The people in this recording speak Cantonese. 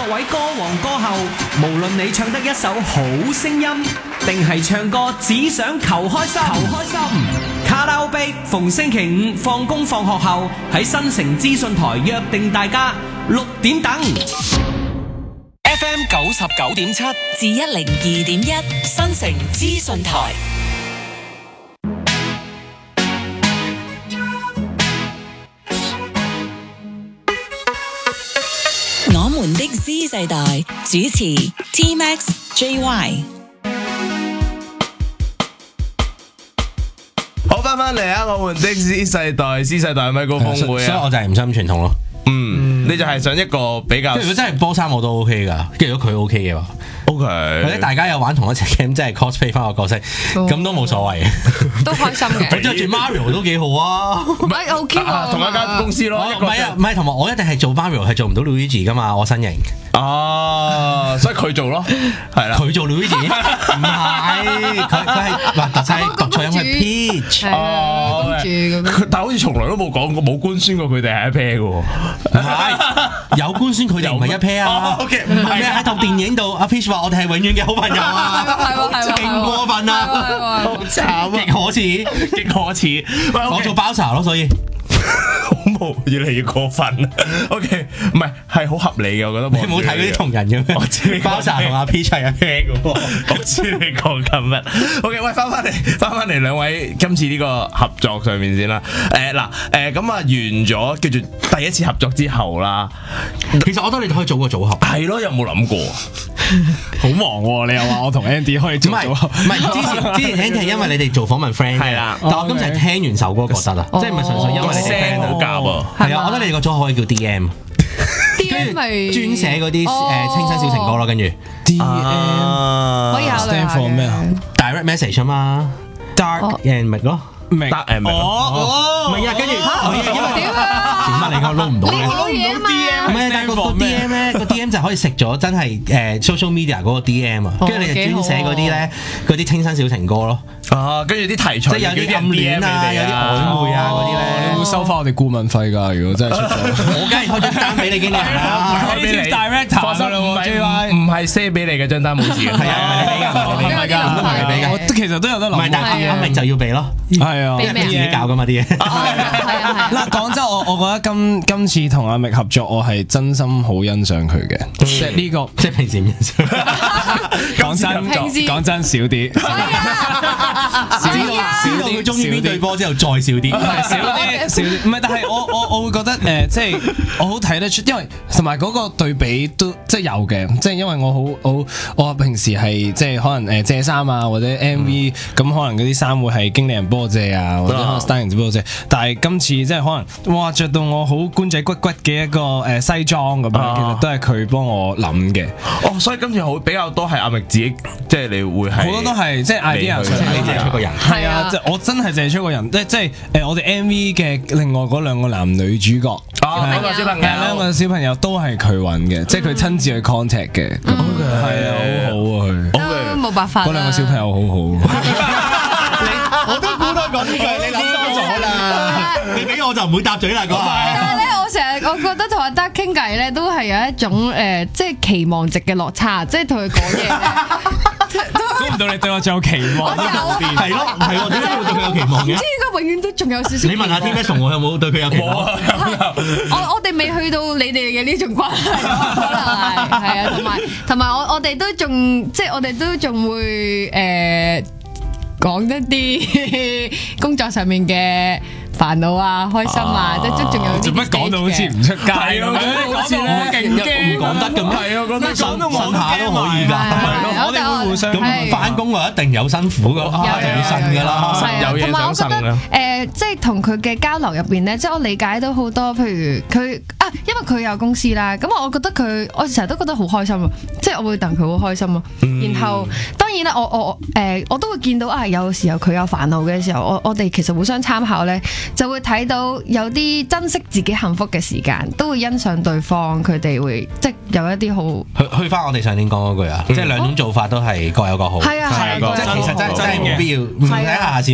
位歌王歌后，無論你唱得一首好聲音，定係唱歌只想求開心，卡拉 OK 逢星期五放工放學後喺新城資訊台約定大家6點等。FM 99.7 至102.1新城資訊台。我們的 Z 世代主持 T-Max、JY。 好，翻嚟啊！我們的 Z 世代咪高峰會啊， 所以我就係唔信傳統咯。 你就係想一個比較， 如果真係波衫我都 OK 噶，跟住如果佢 OK 嘅話 ，OK， 或者大家有玩同一隻 game，即係 cosplay 翻個角色，咁都冇所謂， 都開心嘅。 我着住 Mario 都幾好啊， 哎 OK 喎， 同一間公司咯， 唔係啊，唔係同埋我一定係做 Mario，係做唔到 Luigi 噶嘛，我身形。 哦，所以佢做咯，係啦， 佢做 Luigi，唔係佢係特製獨唱係 Peach， 哦， 公主咁樣。 但係好似從來都冇講過冇官宣過佢哋係一 pair 嘅喎， 唔係有官宣佢哋唔係一 pair 啊 ，OK，唔係咩喺套電影度，阿 Peach 話我哋係永遠嘅好朋友啊， 係勁過分啊， 好慘啊， 極可恥， 極可恥， 我做包茶咯，所以。 好冇，越嚟越過分。OK， 唔係好合理嘅，我覺得。 你冇睇嗰啲同人嘅咩？ 我知你包茶同阿 Peach 係一 pair 嘅喎。 我知你講緊乜。OK， 喂，翻返嚟兩位今次呢個合作上面先啦。咁啊完咗，叫做第一次合作之後啦。 其實我覺得你哋可以組個組合。 係咯，有冇諗過？ 好忙喎！你又話我同 Andy 可以做組合， 唔係之前 Andy 係因為你哋做訪問 friend 係啦， 但我今次係聽完首歌覺得啊，即係唔係純粹因為你哋 friend 好夾喎。 係啊，我覺得你哋個組合可以叫 DM。 DM 咪專寫嗰啲清新小情歌咯，跟住 DM 可以考慮 stand for 咩啊 direct message 啊嘛 ，dark and mid 咯， 明得誒明。 唔係啊，跟住因為點啊？ 點解你我撈唔到嘅？ 我撈唔到 DM 唔係，但係個 DM 咧，個 DM 就可以食咗真係social media 嗰個 DM 啊，跟住你就專寫嗰啲咧，嗰啲清新小情歌咯。 跟住啲題材即係有啲暗戀啊，有啲曖昧啊嗰啲咧。 你會收翻我哋顧問費㗎？如果真係出咗， 我梗係開張單俾你經理人啦。 開俾你 director 放心，唔係 JY 唔係 share 俾你嘅張單冇事嘅，係啊，唔係你俾㗎， 唔係㗎都唔係你俾㗎。 我其實都有得諗。 唔係，但係阿明就要俾咯， 係啊， 俾咩自己搞㗎嘛啲嘢。 係啊嗱，講真，我覺得今次同阿明合作，我係真心好欣賞佢嘅，即係呢個， 即係平時唔欣賞。 講真少啲， 少到佢中意呢隊波之後再少啲， 少啲，唔係，但係我會覺得即係我好睇得出，因為同埋嗰個對比都即係有嘅，即係因為我平時係即係可能借衫啊或者 MV 咁，可能嗰啲衫會係經理人幫我借啊，或者可能 styling 幫我借，但係今次即係可能哇着到我好官仔骨骨嘅一個西裝咁樣，其實都係佢幫我諗嘅。 哦，所以今次好比較多係阿明自己，即係你會係好多都係即係 idea 上你自己出個人。 係啊，即係我真係淨係出個人，即係我哋 MV 嘅另外嗰兩個男女主角， 兩個小朋友， 兩個小朋友都係佢揾嘅，即係佢親自去 contact 嘅，係啊，好好啊佢， 都冇辦法。 嗰兩個小朋友好好。 我都估到講呢句，你諗多咗啦。你俾我就唔會答嘴啦，嗰但係咧，我覺得同阿德傾偈咧，都係有一種即係期望值嘅落差，即係同佢講嘢咧。 估唔到你對我仲有期望， 係咯，係我點解會對佢有期望嘅？ 唔知點解永遠都仲有少少。 你問下 T-Max 我有冇對佢有期望？ 我哋未去到你哋嘅呢種關係，可能係啊，同埋我哋都仲即係我哋都仲會講一啲工作上面嘅煩惱啊、開心啊，即係仲有啲做乜講到好似唔出街咁樣？ 好似咧勁驚， 唔講得咁咩？ 係啊，覺得信下都可以㗎， 係咯，我哋會互相咁翻工啊，一定有辛苦㗎，就要信㗎啦。 有嘢想信啦。 即係同佢嘅交流入邊咧，即係我理解到好多，譬如佢啊，因為佢有公司啦，咁我覺得我成日都覺得好開心啊，即係我會戥佢好開心咯。然後當然啦，我都會見到啊，有時候佢有煩惱嘅時候，我哋其實互相參考咧，就會睇到有啲珍惜自己幸福嘅時間，都會欣賞對方，佢哋會即係有一啲好去翻我哋上年講嗰句啊，即係兩種做法都係各有各好。 係啊， 即係其實真係冇必要，唔睇下下次。